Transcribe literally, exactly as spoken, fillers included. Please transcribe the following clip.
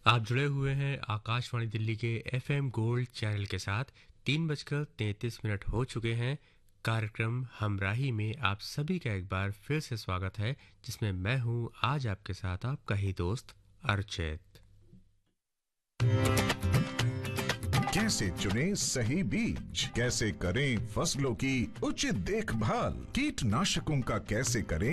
आप जुड़े हुए हैं आकाशवाणी दिल्ली के एफएम गोल्ड चैनल के साथ। तीन बजकर तैंतीस मिनट हो चुके हैं। कार्यक्रम हमराही में आप सभी का एक बार फिर से स्वागत है, जिसमें मैं हूं आज आपके साथ आपका ही दोस्त अर्चित। कैसे चुने सही बीज, कैसे करें फसलों की उचित देखभाल, कीटनाशकों का कैसे करें